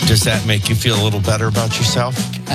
Does that make you feel a little better about yourself?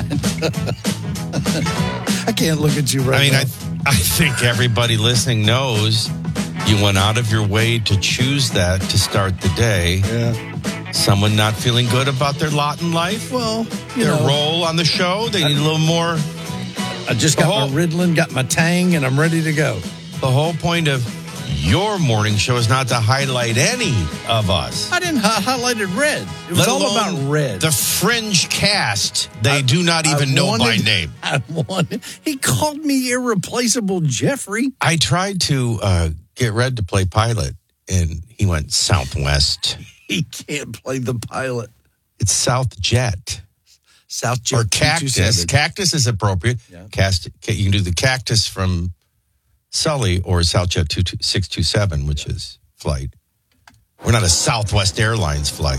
I can't look at you right now. I think everybody listening knows you went out of your way to choose that to start the day. Yeah. Someone not feeling good about their lot in life? Well, their role on the show? They need a little more. I just got my Ritalin, got my Tang, and I'm ready to go. The whole point of your morning show is not to highlight any of us. I didn't highlighted Red. It was all about Red. The fringe cast, they do not even know by name. He called me Irreplaceable Jeffrey. I tried to get Red to play pilot, and he went Southwest. He can't play the pilot. It's South Jet. South Jet. Or Cactus. Cactus is appropriate. Yeah. You can do the Cactus from Sully or South Jet 627, which is flight. We're not a Southwest Airlines flight.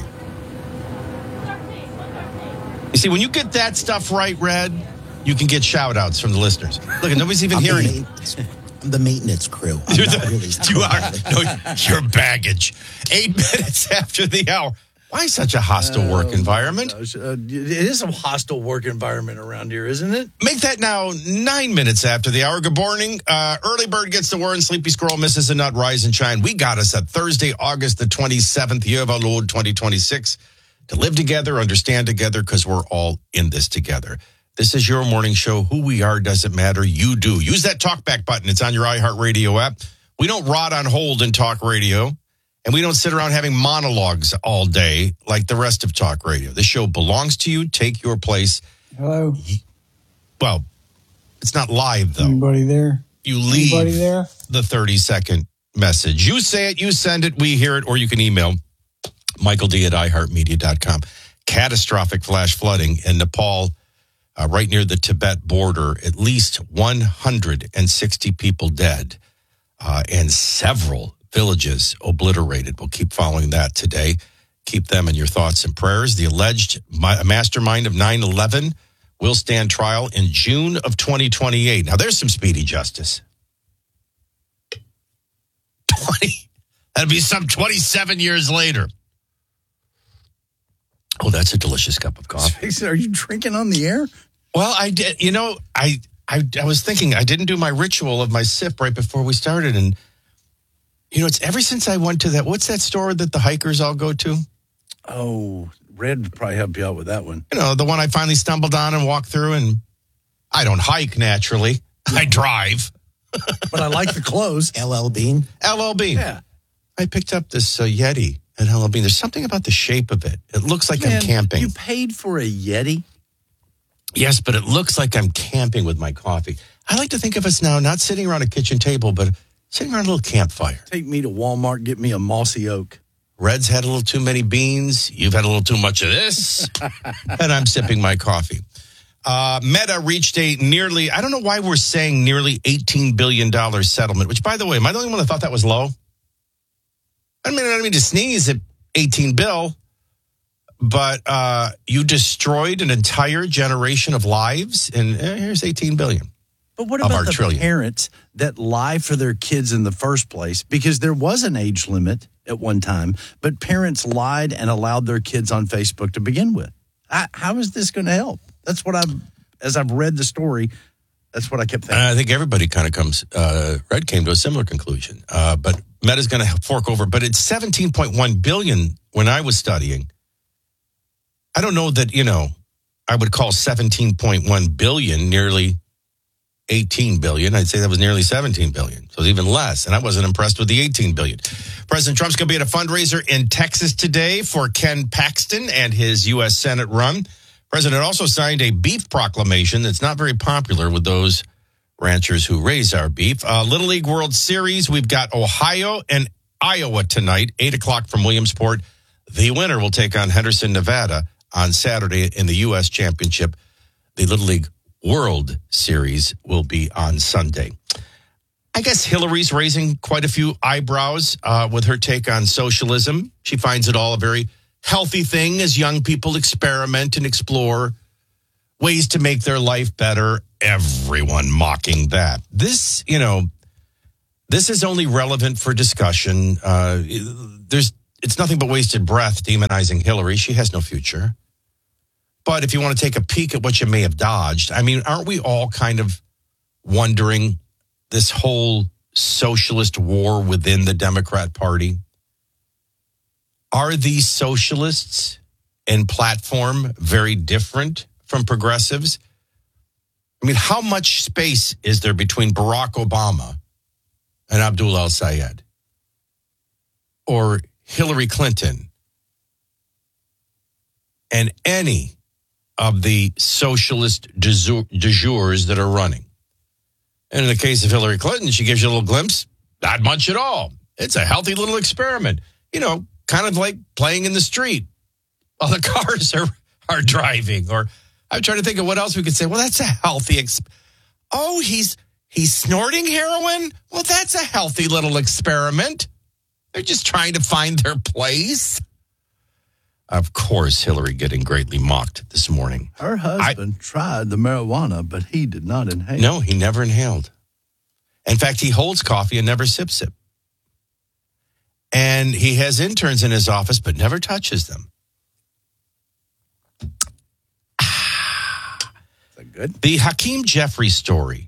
You see, when you get that stuff right, Red, you can get shout-outs from the listeners. Look, nobody's even hearing it. I'm the maintenance crew. You're baggage. 8 minutes after the hour. Why such a hostile work environment? It is a hostile work environment around here, isn't it? Make that now 9 minutes after the hour. Good morning. Early bird gets the worm, sleepy squirrel misses the nut, rise and shine. We got us at Thursday, August the 27th, year of our Lord 2026, to live together, understand together, because we're all in this together. This is your morning show. Who we are doesn't matter. You do. Use that talkback button. It's on your iHeartRadio app. We don't rot on hold in talk radio. And we don't sit around having monologues all day like the rest of talk radio. This show belongs to you. Take your place. Hello? Well, it's not live, though. Anybody there? You leave the 30-second message. You say it, you send it, we hear it, or you can email Michael D. at iHeartMedia.com. Catastrophic flash flooding in Nepal, right near the Tibet border. At least 160 people dead, and several villages obliterated. We'll keep following that today. Keep them in your thoughts and prayers. The alleged mastermind of 9/11 will stand trial in June of 2028. Now, there's some speedy justice. That'd be some 27 years later. Oh, that's a delicious cup of coffee. Are you drinking on the air? Well, I did. I was thinking I didn't do my ritual of my sip right before we started, and it's ever since I went to that, what's that store that the hikers all go to? Oh, Red would probably help you out with that one. The one I finally stumbled on and walked through, and I don't hike naturally. I drive. But I like the clothes. LL Bean. LL Bean. Yeah. I picked up this Yeti at LL Bean. There's something about the shape of it. It looks like I'm camping. You paid for a Yeti? Yes, but it looks like I'm camping with my coffee. I like to think of us now not sitting around a kitchen table, but sitting around a little campfire. Take me to Walmart, get me a mossy oak. Red's had a little too many beans. You've had a little too much of this. And I'm sipping my coffee. Meta reached a nearly, I don't know why we're saying nearly $18 billion settlement, which, by the way, am I the only one that thought that was low? I don't mean to sneeze at 18 bill, but you destroyed an entire generation of lives, and here's 18 billion. But what about the parents that lie for their kids in the first place? Because there was an age limit at one time, but parents lied and allowed their kids on Facebook to begin with. How is this going to help? That's what as I've read the story, that's what I kept thinking. I think everybody kind of Red came to a similar conclusion. But Meta's going to fork over, but it's 17.1 billion when I was studying. I don't know that, I would call 17.1 billion nearly 18 billion. I'd say that was nearly 17 billion. So it's even less. And I wasn't impressed with the 18 billion. President Trump's going to be at a fundraiser in Texas today for Ken Paxton and his U.S. Senate run. President also signed a beef proclamation that's not very popular with those ranchers who raise our beef. Little League World Series, we've got Ohio and Iowa tonight, 8 o'clock from Williamsport. The winner will take on Henderson, Nevada on Saturday in the U.S. Championship. The Little League World Series will be on Sunday. I guess Hillary's raising quite a few eyebrows with her take on socialism. She finds it all a very healthy thing as young people experiment and explore ways to make their life better. Everyone mocking that. This is only relevant for discussion. It's nothing but wasted breath demonizing Hillary. She has no future. But if you want to take a peek at what you may have dodged, I mean, aren't we all kind of wondering this whole socialist war within the Democrat Party? Are these socialists in platform very different from progressives? I mean, how much space is there between Barack Obama and Abdul al-Sayed? Or Hillary Clinton and any of the socialist du jours that are running? And in the case of Hillary Clinton, she gives you a little glimpse, not much at all. It's a healthy little experiment, kind of like playing in the street while the cars are driving. Or I'm trying to think of what else we could say. Well, that's a healthy Oh, he's snorting heroin? Well, that's a healthy little experiment. They're just trying to find their place. Of course, Hillary getting greatly mocked this morning. Her husband tried the marijuana, but he did not inhale. No, he never inhaled. In fact, he holds coffee and never sips it. And he has interns in his office, but never touches them. Is that good? The Hakeem Jeffries story.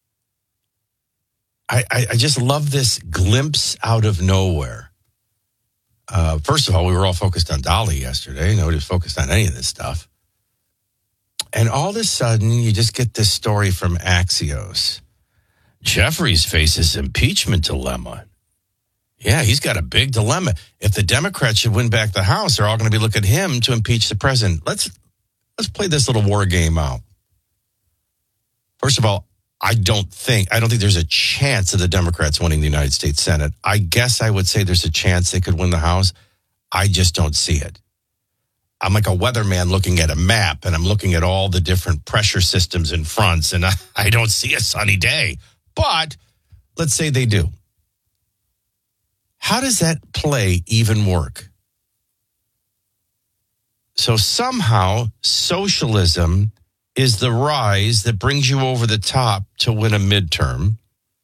I just love this glimpse out of nowhere. First of all, we were all focused on Dolly yesterday. Nobody was focused on any of this stuff. And all of a sudden, you just get this story from Axios. Jeffries faces impeachment dilemma. Yeah, he's got a big dilemma. If the Democrats should win back the House, they're all going to be looking at him to impeach the president. Let's play this little war game out. First of all, I don't think there's a chance of the Democrats winning the United States Senate. I guess I would say there's a chance they could win the House. I just don't see it. I'm like a weatherman looking at a map, and I'm looking at all the different pressure systems and fronts, and I don't see a sunny day. But let's say they do. How does that play even work? So somehow socialism is the rise that brings you over the top to win a midterm.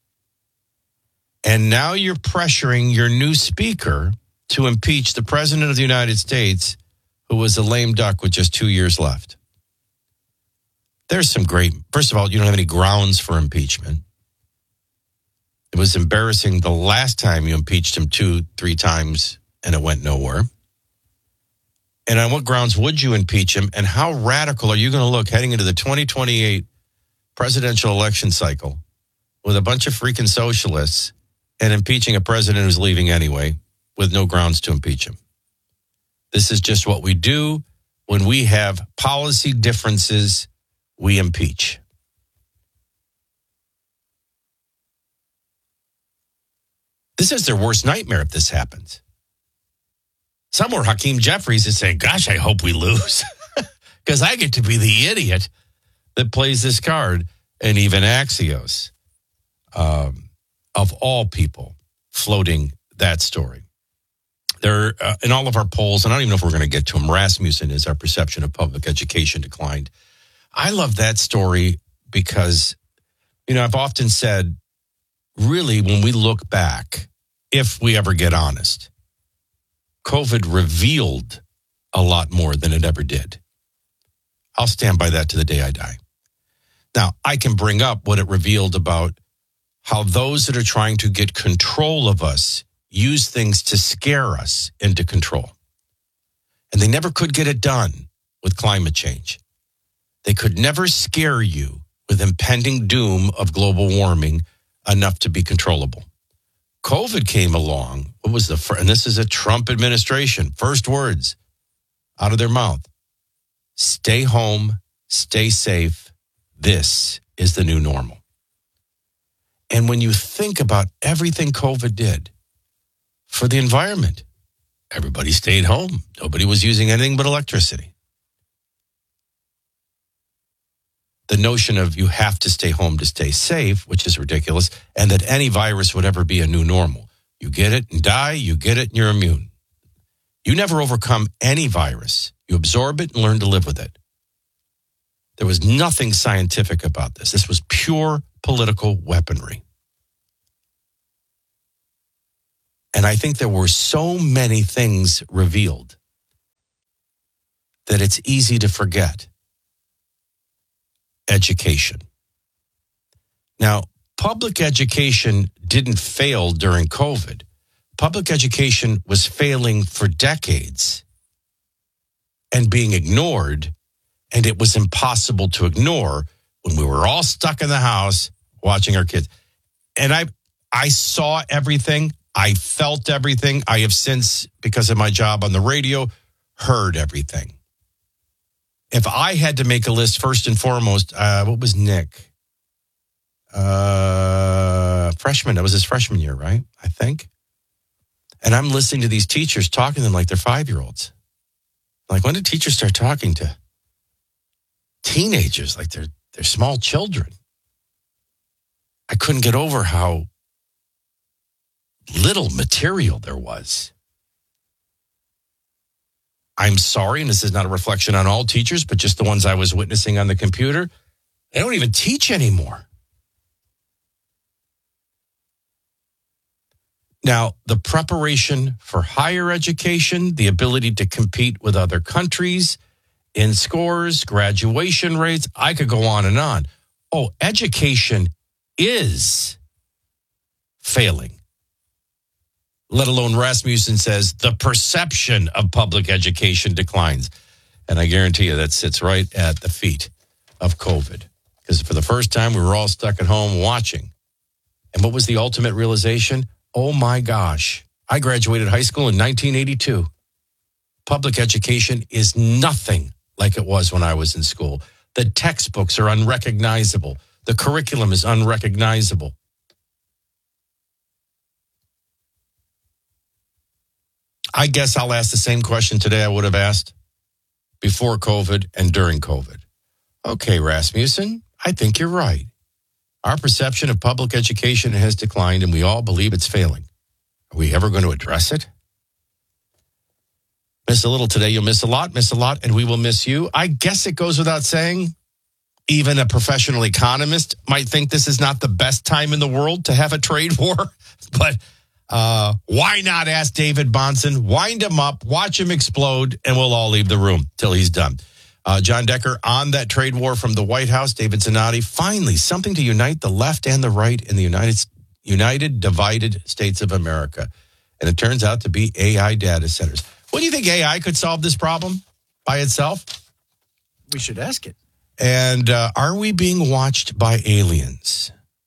And now you're pressuring your new speaker to impeach the president of the United States, who was a lame duck with just 2 years left. There's some great, first of all, you don't have any grounds for impeachment. It was embarrassing the last time you impeached him 2-3 times and it went nowhere. And on what grounds would you impeach him? And how radical are you going to look heading into the 2028 presidential election cycle with a bunch of freaking socialists and impeaching a president who's leaving anyway with no grounds to impeach him? This is just what we do when we have policy differences. We impeach. This is their worst nightmare if this happens. Somewhere Hakeem Jeffries is saying, gosh, I hope we lose because I get to be the idiot that plays this card. And even Axios, of all people, floating that story. They're in all of our polls, and I don't even know if we're going to get to them. Rasmussen is our perception of public education declined. I love that story because, I've often said, really, when we look back, if we ever get honest, COVID revealed a lot more than it ever did. I'll stand by that to the day I die. Now, I can bring up what it revealed about how those that are trying to get control of us use things to scare us into control. And they never could get it done with climate change. They could never scare you with impending doom of global warming enough to be controllable. COVID came along. What was and this is a Trump administration, first words out of their mouth. Stay home, stay safe. This is the new normal. And when you think about everything COVID did for the environment, everybody stayed home. Nobody was using anything but electricity. The notion of you have to stay home to stay safe, which is ridiculous, and that any virus would ever be a new normal. You get it and die, you get it and you're immune. You never overcome any virus. You absorb it and learn to live with it. There was nothing scientific about this. This was pure political weaponry. And I think there were so many things revealed that it's easy to forget. education. Now, public education didn't fail during COVID. Public education was failing for decades and being ignored, and it was impossible to ignore when we were all stuck in the house watching our kids. And I saw everything. I felt everything. I have since, because of my job on the radio, heard everything. If I had to make a list, first and foremost, what was Nick? Freshman. That was his freshman year, right? I think. And I'm listening to these teachers talking to them like they're 5-year-olds. Like, when did teachers start talking to teenagers like they're small children? I couldn't get over how little material there was. I'm sorry, and this is not a reflection on all teachers, but just the ones I was witnessing on the computer. They don't even teach anymore. Now, the preparation for higher education, the ability to compete with other countries in scores, graduation rates, I could go on and on. Oh, education is failing. Let alone Rasmussen says the perception of public education declines. And I guarantee you that sits right at the feet of COVID. Because for the first time, we were all stuck at home watching. And what was the ultimate realization? Oh my gosh, I graduated high school in 1982. Public education is nothing like it was when I was in school. The textbooks are unrecognizable. The curriculum is unrecognizable. I guess I'll ask the same question today I would have asked before COVID and during COVID. Okay, Rasmussen, I think you're right. Our perception of public education has declined, and we all believe it's failing. Are we ever going to address it? Miss a little today, you'll miss a lot, and we will miss you. I guess it goes without saying, even a professional economist might think this is not the best time in the world to have a trade war. But why not ask David Bahnsen, wind him up, watch him explode, and we'll all leave the room till he's done. John Decker on that trade war from the White House. David Zanotti, finally, something to unite the left and the right in the United Divided States of America. And it turns out to be AI data centers. What do you think AI could solve this problem by itself? We should ask it. And are we being watched by aliens?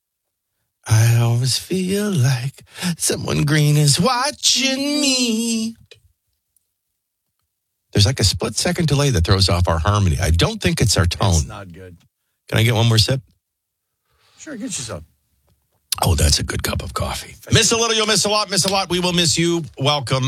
I always feel like someone green is watching me. There's like a split-second delay that throws off our harmony. I don't think it's our tone. It's not good. Can I get one more sip? Sure, get you some. Oh, that's a good cup of coffee. Miss a little, you'll miss a lot. Miss a lot, we will miss you. Welcome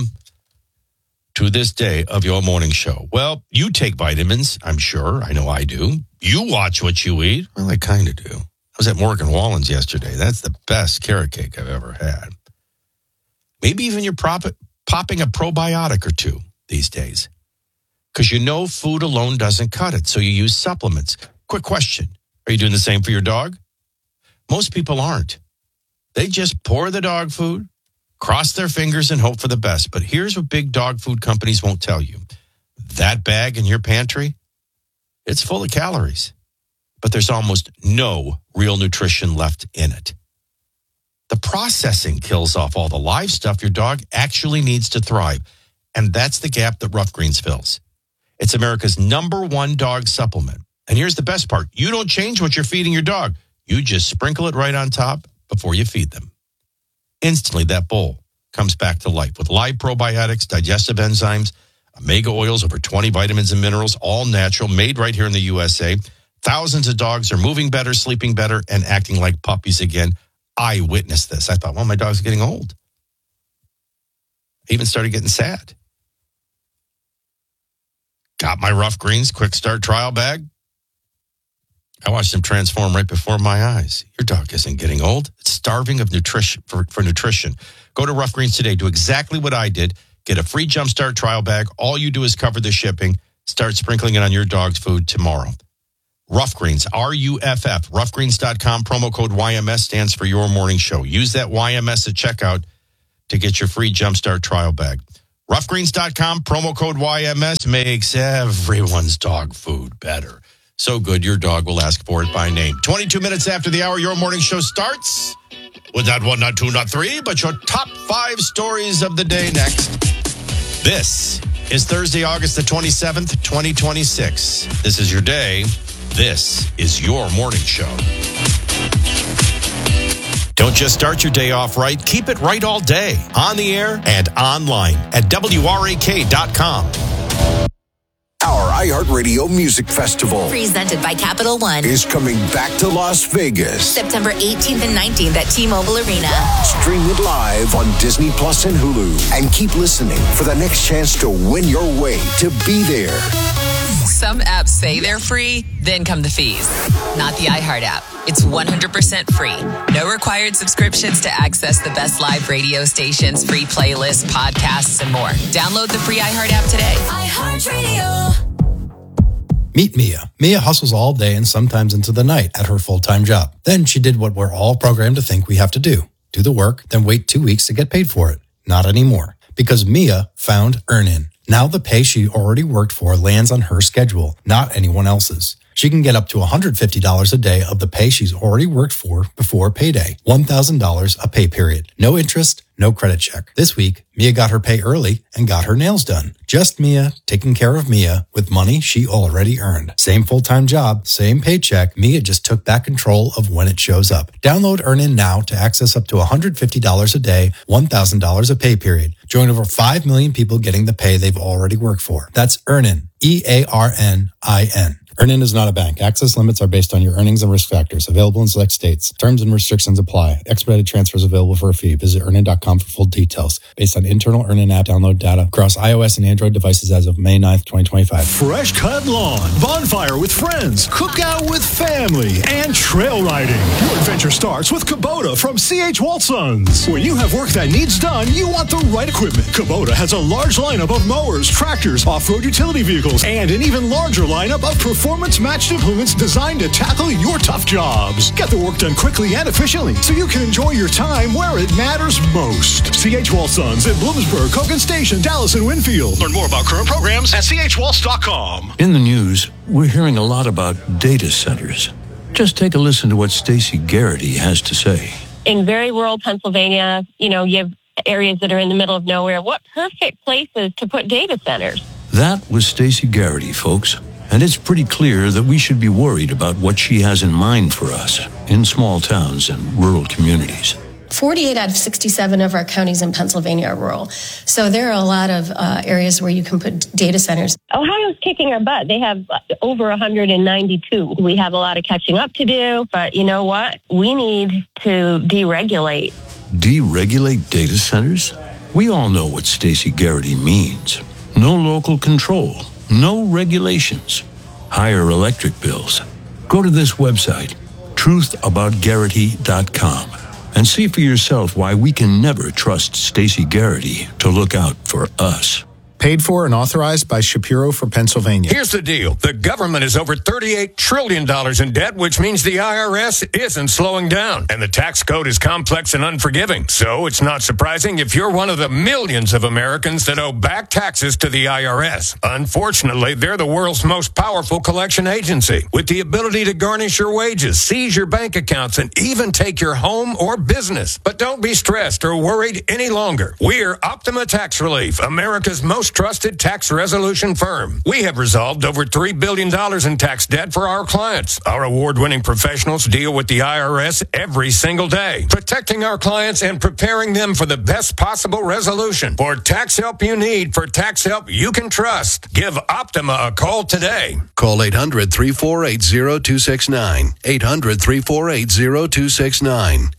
to this day of your morning show. Well, you take vitamins, I'm sure. I know I do. You watch what you eat. Well, I kind of do. I was at Morgan Wallen's yesterday. That's the best carrot cake I've ever had. Maybe even you're popping a probiotic or two these days. Because you know food alone doesn't cut it, so you use supplements. Quick question. Are you doing the same for your dog? Most people aren't. They just pour the dog food, cross their fingers, and hope for the best. But here's what big dog food companies won't tell you. That bag in your pantry, it's full of calories. But there's almost no real nutrition left in it. The processing kills off all the live stuff your dog actually needs to thrive. And that's the gap that Rough Greens fills. It's America's #1 dog supplement. And here's the best part. You don't change what you're feeding your dog. You just sprinkle it right on top before you feed them. Instantly, that bowl comes back to life with live probiotics, digestive enzymes, omega oils, over 20 vitamins and minerals, all natural, made right here in the USA. Thousands of dogs are moving better, sleeping better, and acting like puppies again. I witnessed this. I thought, well, my dog's getting old. I even started getting sad. Got my Rough Greens Quick Start trial bag. I watched them transform right before my eyes. Your dog isn't getting old. It's starving of nutrition for nutrition. Go to Rough Greens today. Do exactly what I did. Get a free Jumpstart trial bag. All you do is cover the shipping. Start sprinkling it on your dog's food tomorrow. Rough Greens, RUFF, roughgreens.com. Promo code YMS stands for Your Morning Show. Use that YMS at checkout to get your free Jumpstart trial bag. Roughgreens.com, promo code YMS makes everyone's dog food better. So good, your dog will ask for it by name. 22 minutes after the hour, your morning show starts. With not one, not two, not three, but your top 5 stories of the day next. This is Thursday, August the 27th, 2026. This is your day. This is your morning show. Don't just start your day off right. Keep it right all day. On the air and online at WRAK.com. Our iHeartRadio Music Festival, presented by Capital One, is coming back to Las Vegas. September 18th and 19th at T-Mobile Arena. Stream it live on Disney Plus and Hulu. And keep listening for the next chance to win your way to be there. Some apps say they're free, then come the fees. Not the iHeart app. It's 100% free. No required subscriptions to access the best live radio stations, free playlists, podcasts, and more. Download the free iHeart app today. iHeartRadio. Meet Mia. Mia hustles all day and sometimes into the night at her full-time job. Then she did what we're all programmed to think we have to do. Do the work, then wait 2 weeks to get paid for it. Not anymore. Because Mia found EarnIn. Now the pay she already worked for lands on her schedule, not anyone else's. She can get up to $150 a day of the pay she's already worked for before payday. $1,000 a pay period. No interest, no credit check. This week, Mia got her pay early and got her nails done. Just Mia taking care of Mia with money she already earned. Same full-time job, same paycheck. Mia just took back control of when it shows up. Download EarnIn now to access up to $150 a day, $1,000 a pay period. Join over 5 million people getting the pay they've already worked for. That's EarnIn, EarnIn. EarnIn is not a bank. Access limits are based on your earnings and risk factors. Available in select states. Terms and restrictions apply. Expedited transfers available for a fee. Visit EarnIn.com for full details. Based on internal EarnIn app download data across iOS and Android devices as of May 9th, 2025. Fresh cut lawn, bonfire with friends, cookout with family, and trail riding. Your adventure starts with Kubota from C.H. Waltsons. When you have work that needs done, you want the right equipment. Kubota has a large lineup of mowers, tractors, off-road utility vehicles, and an even larger lineup of performance-matched implements designed to tackle your tough jobs. Get the work done quickly and efficiently so you can enjoy your time where it matters most. C.H. Waltsons in Bloomsburg, Hogan Station, Dallas, and Winfield. Learn more about current programs at chwaltz.com. In the news, we're hearing a lot about data centers. Just take a listen to what Stacey Garrity has to say. In very rural Pennsylvania, you have areas that are in the middle of nowhere. What perfect places to put data centers? That was Stacey Garrity, folks. And it's pretty clear that we should be worried about what she has in mind for us in small towns and rural communities. 48 out of 67 of our counties in Pennsylvania are rural. So there are a lot of areas where you can put data centers. Ohio's kicking our butt. They have over 192. We have a lot of catching up to do, but you know what? We need to deregulate. Deregulate data centers? We all know what Stacey Garrity means. No local control. No regulations. Higher electric bills. Go to this website, truthaboutgarrity.com, and see for yourself why we can never trust Stacey Garrity to look out for us. Paid for and authorized by Shapiro for Pennsylvania. Here's the deal. The government is over $38 trillion in debt, which means the IRS isn't slowing down. And the tax code is complex and unforgiving. So it's not surprising if you're one of the millions of Americans that owe back taxes to the IRS. Unfortunately, they're the world's most powerful collection agency, with the ability to garnish your wages, seize your bank accounts, and even take your home or business. But don't be stressed or worried any longer. We're Optima Tax Relief, America's most trusted tax resolution firm. We have resolved over $3 billion in tax debt for our clients. Our award-winning professionals deal with the IRS every single day, protecting our clients and preparing them for the best possible resolution. For tax help you need, for tax help you can trust, give Optima a call today. Call 800-348-0269. 800-348-0269.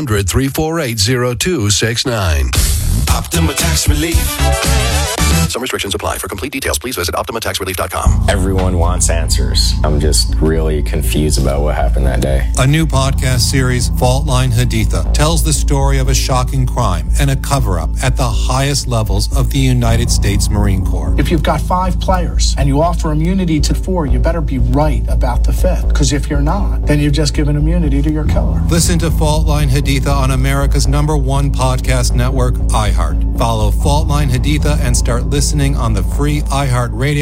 800-348-0269. Optima Tax Relief. Some restrictions apply. For complete details, please visit OptimaTaxRelief.com. Everyone wants answers. I'm just really confused about what happened that day. A new podcast series, Fault Line Haditha, tells the story of a shocking crime and a cover-up at the highest levels of the United States Marine Corps. If you've got 5 players and you offer immunity to 4, you better be right about the 5th. Because if you're not, then you've just given immunity to your killer. Listen to Fault Line Haditha on America's #1 podcast network, iHeart. Follow Fault Line Haditha and start listening on the free iHeart Radio